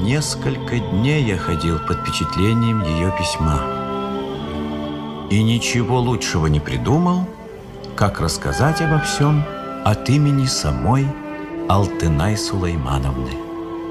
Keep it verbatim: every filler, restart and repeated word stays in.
Несколько дней я ходил под впечатлением ее письма и ничего лучшего не придумал, как рассказать обо всем от имени самой Алтынай Сулеймановны.